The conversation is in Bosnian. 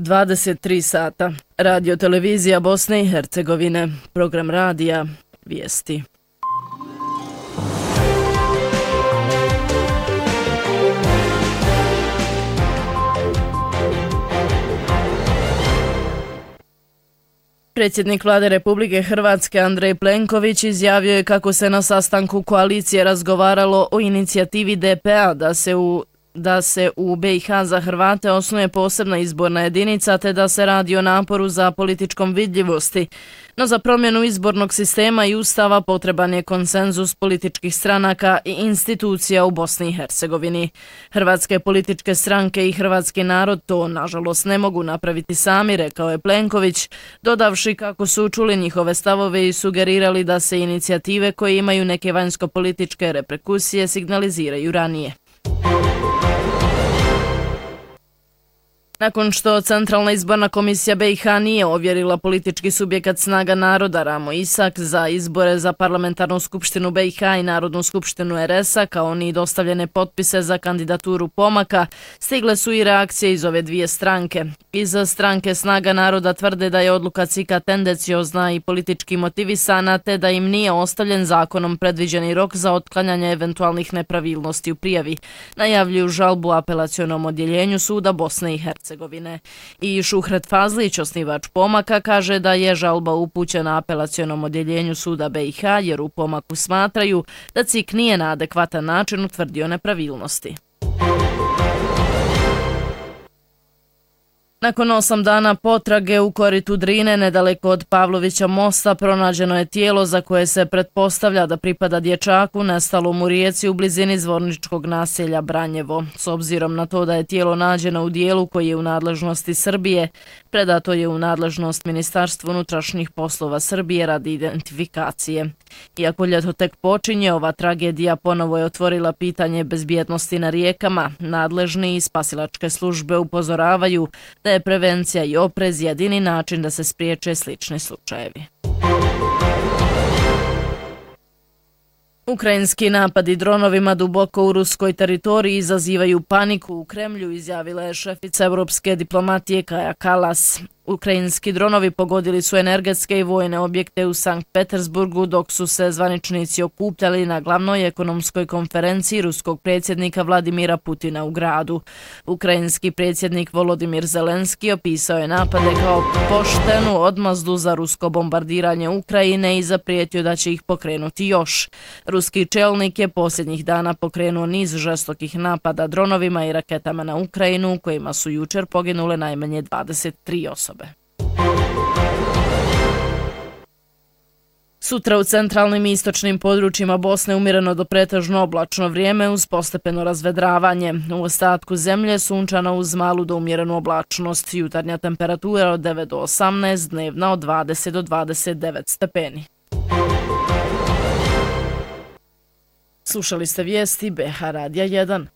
23 sata. Radio televizija Bosne i Hercegovine. Program radija. Vijesti. Predsjednik Vlade Republike Hrvatske Andrej Plenković izjavio je kako se na sastanku koalicije razgovaralo o inicijativi DP-a da se u BiH za Hrvate osnuje posebna izborna jedinica te da se radi o naporu za političkom vidljivosti. No za promjenu izbornog sistema i ustava potreban je konsenzus političkih stranaka i institucija u Bosni i Hercegovini. Hrvatske političke stranke i hrvatski narod to nažalost ne mogu napraviti sami, rekao je Plenković, dodavši kako su čuli njihove stavove i sugerirali da se inicijative koje imaju neke vanjsko-političke reperkusije signaliziraju ranije. Nakon što Centralna izborna komisija BiH nije ovjerila politički subjekat Snaga naroda Ramo Isak za izbore za parlamentarnu skupštinu BiH i Narodnu skupštinu RS-a, kao ni dostavljene potpise za kandidaturu Pomaka, stigle su i reakcije iz ove dvije stranke. Iz stranke Snaga naroda tvrde da je odluka CIK-a tendenciozna i politički motivisana, te da im nije ostavljen zakonom predviđeni rok za otklanjanje eventualnih nepravilnosti u prijavi. Najavljuju žalbu apelacionom odjeljenju suda Bosne i Hercegovine. I Šuhret Fazlić, osnivač Pomaka, kaže da je žalba upućena apelacionom odjeljenju suda BiH jer u Pomaku smatraju da CIK nije na adekvatan način utvrdio nepravilnosti. Nakon 8 dana potrage u koritu Drine, nedaleko od Pavlovića mosta, pronađeno je tijelo za koje se pretpostavlja da pripada dječaku nestalom u rijeci u blizini zvorničkog naselja Branjevo. S obzirom na to da je tijelo nađeno u dijelu koji je u nadležnosti Srbije, predato je u nadležnost Ministarstva unutrašnjih poslova Srbije radi identifikacije. Iako ljeto tek počinje, ova tragedija ponovo je otvorila pitanje bezbjednosti na rijekama. Nadležni i spasilačke službe upozoravaju da je prevencija i oprez jedini način da se spriječe slični slučajevi. Ukrajinski napadi dronovima duboko u ruskoj teritoriji izazivaju paniku u Kremlju, izjavila je šefica europske diplomatije Kaja Kallas. Ukrajinski dronovi pogodili su energetske i vojne objekte u Sankt Petersburgu dok su se zvaničnici okupljali na glavnoj ekonomskoj konferenciji ruskog predsjednika Vladimira Putina u gradu. Ukrajinski predsjednik Volodimir Zelenski opisao je napade kao poštenu odmazdu za rusko bombardiranje Ukrajine i zaprijetio da će ih pokrenuti još. Ruski čelnik je posljednjih dana pokrenuo niz žestokih napada dronovima i raketama na Ukrajinu, u kojima su jučer poginule najmanje 23 osobe. Sutra u centralnim i istočnim područjima Bosne umjereno do pretežno oblačno vrijeme uz postepeno razvedravanje. U ostatku zemlje sunčano uz malu do umjerenu oblačnost. Jutarnja temperatura od 9 do 18, dnevna od 20 do 29 stepeni. Slušali ste vijesti BH Radija 1.